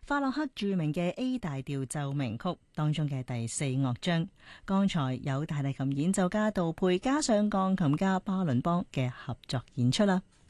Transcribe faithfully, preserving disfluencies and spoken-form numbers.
法洛克著名嘅 A 大調奏鳴曲當中嘅第四樂章。剛才有大提琴演奏家杜佩加上鋼琴家巴倫邦嘅合作演出啦。